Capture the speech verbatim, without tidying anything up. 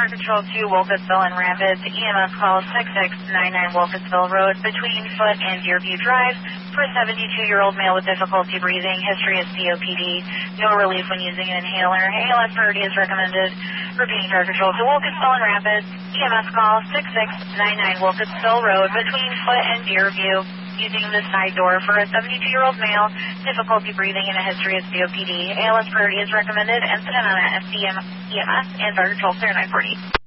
Fire Control two, Wolcottsville and Rapids. E M S call six six nine nine Wolcottsville Road between Foot and Deerview Drive for a seventy-two-year-old male with difficulty breathing. History is C O P D. No relief when using an inhaler. A L S priority is recommended. Repeating Fire Control to Wolcottsville and Rapids. E M S call six six nine nine Wolcottsville Road between Foot and Deerview, using the side door for a seventy-two-year-old male, difficulty breathing, and a history of C O P D. A L S priority is recommended. Incident on a S D M, E M S, and Fire Control clear nine forty.